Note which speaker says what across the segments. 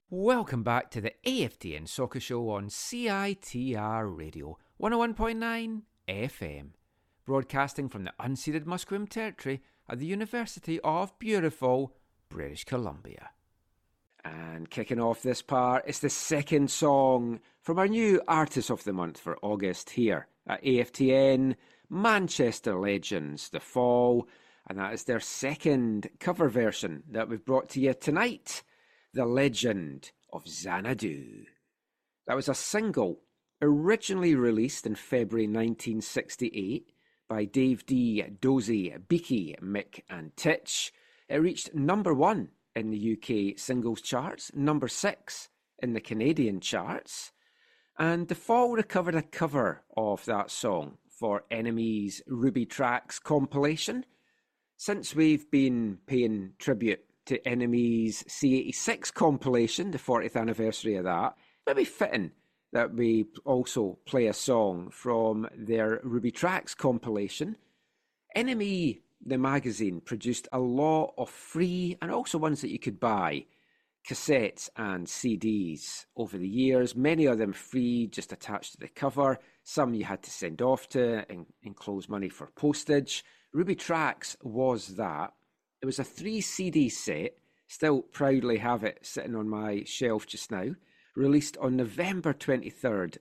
Speaker 1: Welcome back to the AFTN Soccer Show on CITR Radio 101.9 FM, broadcasting from the unceded Musqueam territory at the University of beautiful British Columbia. And kicking off this part is the second song from our new Artist of the Month for August here at AFTN, Manchester Legends, The Fall, and that is their second cover version that we've brought to you tonight. The Legend of Xanadu. That was a single originally released in February 1968 by Dave D, Dozy, Beaky, Mick and Titch. It reached number 1 in the UK singles charts, number 6 in the Canadian charts, and The Fall recovered a cover of that song for Enemy's Ruby Tracks compilation. Since we've been paying tribute to Enemy's C86 compilation, the 40th anniversary of that, it may be fitting that we also play a song from their Ruby Tracks compilation. Enemy, the magazine, produced a lot of free and also ones that you could buy, cassettes and CDs over the years, many of them free, just attached to the cover. Some you had to send off to and enclose money for postage. Ruby Tracks was that. It was a 3 CD set, still proudly have it sitting on my shelf just now, released on November 23rd,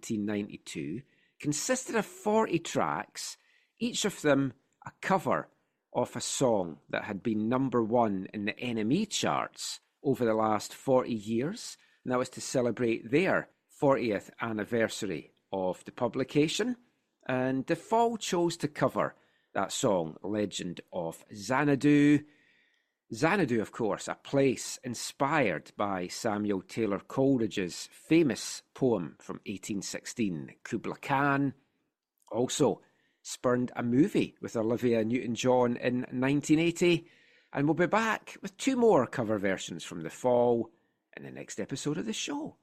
Speaker 1: 1992, consisted of 40 tracks, each of them a cover of a song that had been number 1 in the NME charts over the last 40 years, and that was to celebrate their 40th anniversary of the publication. And The Fall chose to cover that song, Legend of Xanadu. Xanadu, of course, a place inspired by Samuel Taylor Coleridge's famous poem from 1816, Kubla Khan. Also spurned a movie with Olivia Newton-John in 1980. And we'll be back with 2 more cover versions from The Fall in the next episode of the show.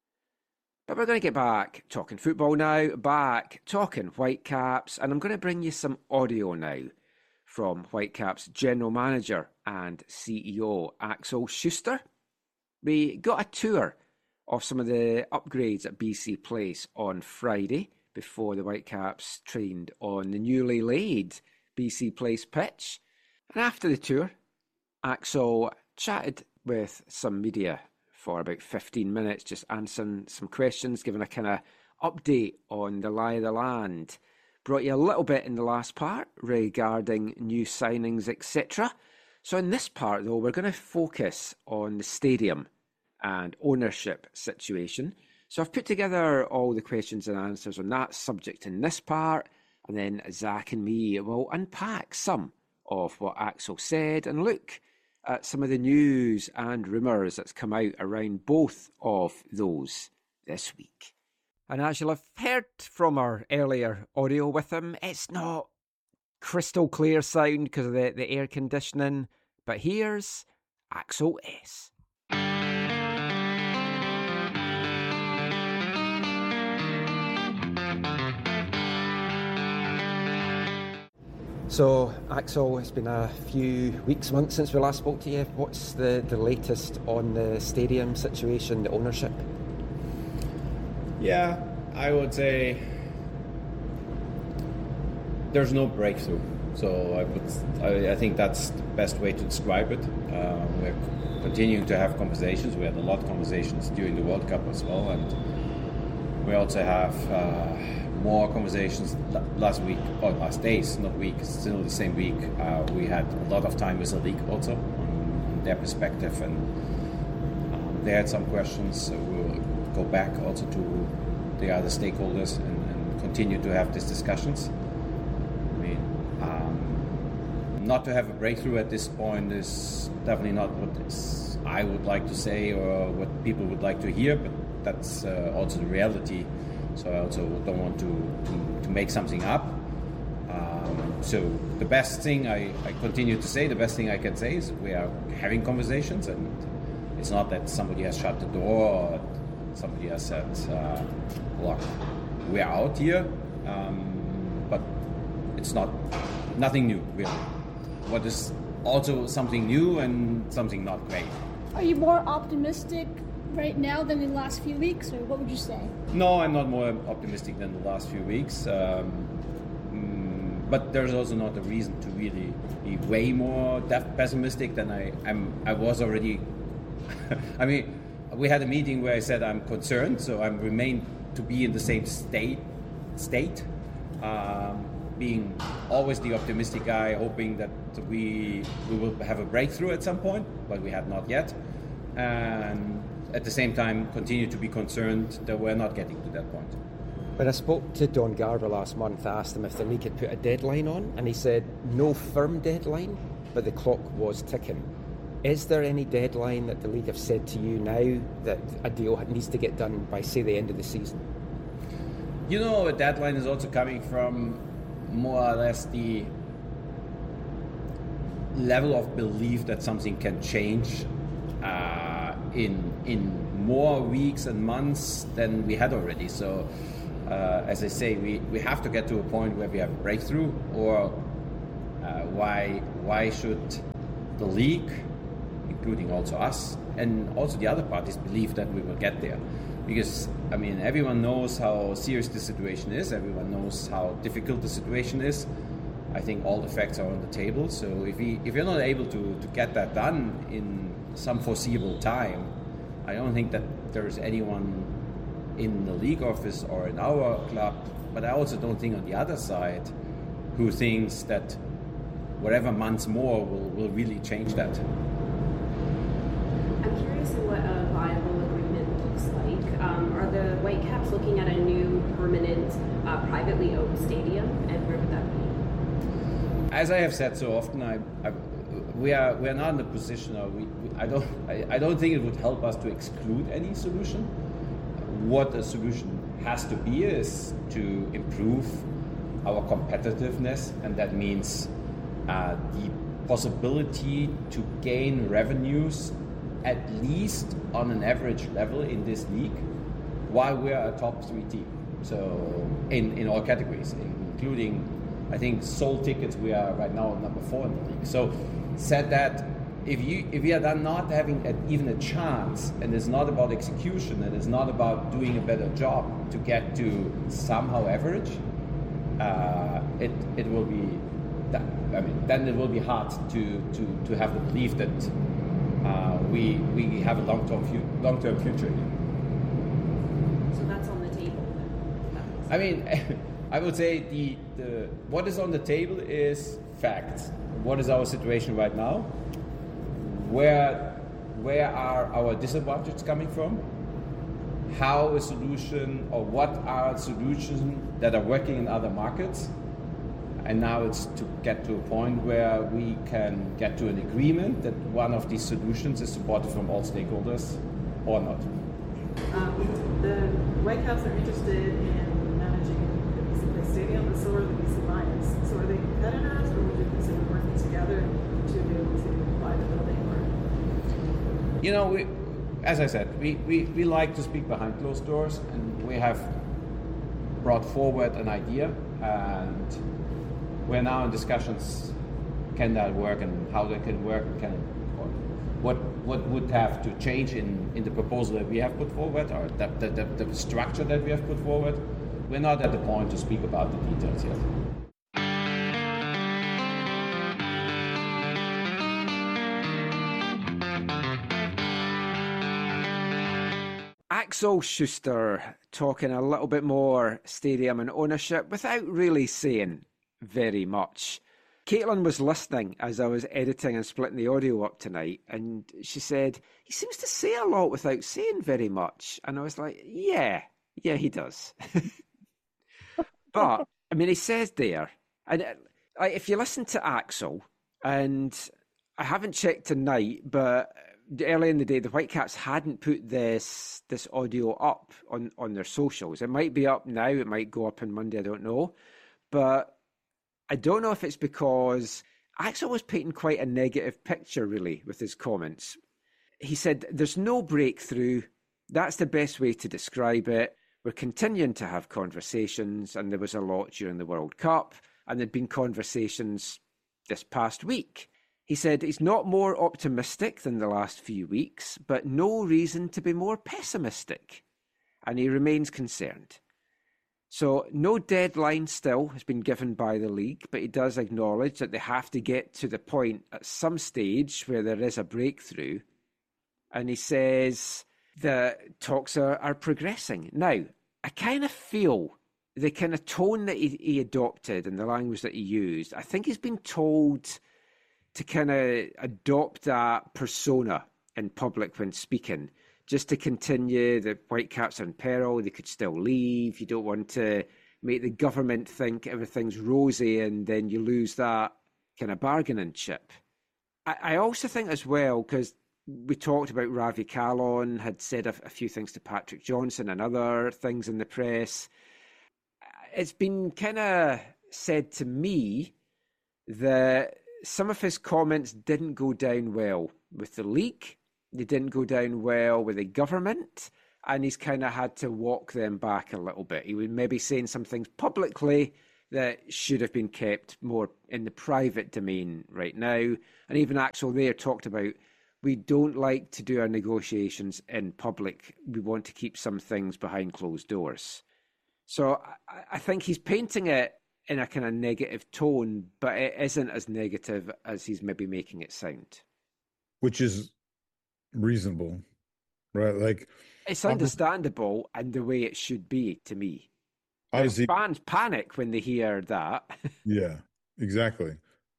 Speaker 1: But we're going to get back talking football now, back talking Whitecaps, and I'm going to bring you some audio now from Whitecaps General Manager and CEO Axel Schuster. We got a tour of some of the upgrades at BC Place on Friday before the Whitecaps trained on the newly laid BC Place pitch. And after the tour, Axel chatted with some media for about 15 minutes, just answering some questions, giving a kind of update on the lie of the land. Brought you a little bit in the last part regarding new signings, etc. So in this part, though, we're going to focus on the stadium and ownership situation. So I've put together all the questions and answers on that subject in this part, and then Zach and me will unpack some of what Axel said and look at some of the news and rumours that's come out around both of those this week. And as you'll have heard from our earlier audio with him, it's not crystal clear sound because of the air conditioning, but here's Axel S. So, Axel, it's been a few weeks, months since we last spoke to you. What's the latest on the stadium situation, the ownership?
Speaker 2: Yeah, I would say there's no breakthrough. So I think that's the best way to describe it. We're continuing to have conversations. We had a lot of conversations during the World Cup as well, and we also have more conversations last days, not week, still the same week. We had a lot of time with the league also on their perspective, and they had some questions. So we'll go back also to the other stakeholders and continue to have these discussions. I mean, not to have a breakthrough at this point is definitely not what I would like to say or what people would like to hear, but that's also the reality. So I also don't want to make something up. So the best thing I continue to say, the best thing I can say is we are having conversations, and it's not that somebody has shut the door or somebody has said, look, we're out here, but it's nothing new, really. What is also something new and something not great.
Speaker 3: Are you more optimistic right now than in the last few weeks, or what would you say?
Speaker 2: No, I'm not more optimistic than the last few weeks. But there's also not a reason to really be way more pessimistic than I was already. I mean, we had a meeting where I said I'm concerned, so I remain to be in the same state, being always the optimistic guy, hoping that we will have a breakthrough at some point, but we have not yet. And at the same time, continue to be concerned that we're not getting to that point.
Speaker 1: When I spoke to Don Garber last month, I asked him if the league had put a deadline on, and he said no firm deadline, but the clock was ticking. Is there any deadline that the league have said to you now that a deal needs to get done by, say, the end of the season?
Speaker 2: You know, a deadline is also coming from more or less the level of belief that something can change in more weeks and months than we had already. So, as I say, we have to get to a point where we have a breakthrough, or why should the league, including also us, and also the other parties, believe that we will get there? Because, I mean, everyone knows how serious the situation is. Everyone knows how difficult the situation is. I think all the facts are on the table. So if you're not able to get that done in some foreseeable time, I don't think that there's anyone in the league office or in our club, but I also don't think on the other side, who thinks that whatever months more will really change that.
Speaker 4: I'm curious in what a viable agreement looks like. Are the Whitecaps looking at a new permanent privately owned stadium, and where would that be?
Speaker 2: As I have said so often, we are not in the position, or I don't think it would help us to exclude any solution. What a solution has to be is to improve our competitiveness, and that means the possibility to gain revenues at least on an average level in this league, while we are a top 3 team. So in all categories, including, I think, sold tickets, we are right now number 4 in the league. So said that, if we are then not having even a chance, and it's not about execution, and it's not about doing a better job to get to somehow average, it will be that, I mean, then it will be hard to have the belief that we have a long-term future here.
Speaker 4: So that's on the table then?
Speaker 2: I mean, I would say the what is on the table is facts. What is our situation right now? Where are our disadvantages coming from? How a solution, or what are solutions that are working in other markets? And now it's to get to a point where we can get to an agreement that one of these solutions is supported from all stakeholders, or not.
Speaker 5: The Whitecaps are interested in managing the BC Place Stadium, but so are the BC Lions. So are they competitors, or would you consider working together to be able to buy the building?
Speaker 2: You know, as I said, we like to speak behind closed doors, and we have brought forward an idea, and we're now in discussions. Can that work, and how that can work? What would have to change in the proposal that we have put forward, or the structure that we have put forward? We're not at the point to speak about the details yet.
Speaker 1: Axel Schuster talking a little bit more stadium and ownership without really saying very much. Caitlin was listening as I was editing and splitting the audio up tonight, and she said, he seems to say a lot without saying very much. And I was like, yeah, he does. But, I mean, he says there, and if you listen to Axel, and I haven't checked tonight, but early in the day, the Whitecaps hadn't put this audio up on their socials. It might be up now, it might go up on Monday, I don't know. But I don't know if it's because Axel was painting quite a negative picture, really, with his comments. He said, there's no breakthrough. That's the best way to describe it. We're continuing to have conversations, and there was a lot during the World Cup, and there'd been conversations this past week. He said he's not more optimistic than the last few weeks, but no reason to be more pessimistic. And he remains concerned. So no deadline still has been given by the league, but he does acknowledge that they have to get to the point at some stage where there is a breakthrough. And he says the talks are progressing. Now, I kind of feel the kind of tone that he adopted and the language that he used, I think he's been told to kind of adopt a persona in public when speaking, just to continue. The Whitecaps are in peril, they could still leave. You don't want to make the government think everything's rosy and then you lose that kind of bargaining chip. I also think as well, because we talked about Ravi Kahlon had said a few things to Patrick Johnson and other things in the press. It's been kind of said to me that some of his comments didn't go down well with the league. They didn't go down well with the government, and he's kind of had to walk them back a little bit. He was maybe saying some things publicly that should have been kept more in the private domain right now. And even Axel there talked about, we don't like to do our negotiations in public. We want to keep some things behind closed doors. So I think he's painting it in a kind of negative tone, but it isn't as negative as he's maybe making it sound.
Speaker 6: Which is reasonable, right? Like,
Speaker 1: it's understandable and the way it should be to me.
Speaker 6: Obviously,
Speaker 1: fans panic when they hear that.
Speaker 6: Yeah, exactly.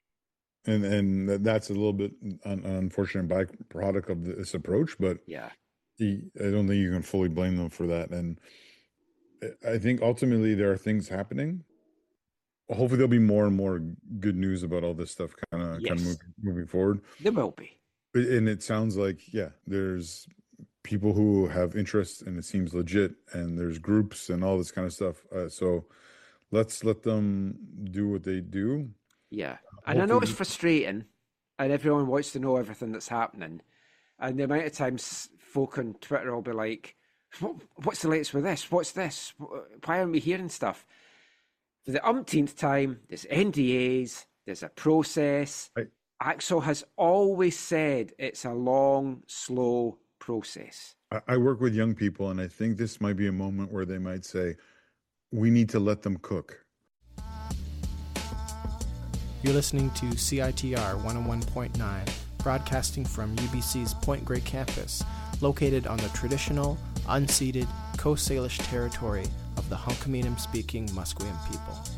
Speaker 6: And that's a little bit an unfortunate byproduct of this approach, but
Speaker 1: yeah,
Speaker 6: I don't think you can fully blame them for that. And I think ultimately there are things happening. Hopefully there'll be more and more good news about all this stuff kind of moving forward.
Speaker 1: There will be.
Speaker 6: And it sounds like, there's people who have interest and it seems legit, and there's groups and all this kind of stuff. So let's let them do what they do.
Speaker 1: Yeah. And I know it's frustrating and everyone wants to know everything that's happening. And the amount of times folk on Twitter will be like, what's the latest with this? What's this? Why aren't we hearing stuff? For the umpteenth time, there's NDAs, there's a process.
Speaker 6: Right.
Speaker 1: Axel has always said it's a long, slow process.
Speaker 6: I work with young people, and I think this might be a moment where they might say, we need to let them cook.
Speaker 7: You're listening to CITR 101.9, broadcasting from UBC's Point Grey campus, located on the traditional, unceded Coast Salish territory of the Hunkaminam-speaking Musqueam people.